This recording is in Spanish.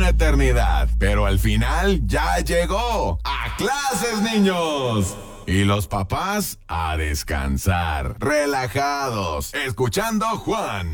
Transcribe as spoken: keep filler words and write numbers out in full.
una eternidad, pero al final ya llegó. ¡A clases, niños! Y los papás a descansar, relajados, escuchando Juan.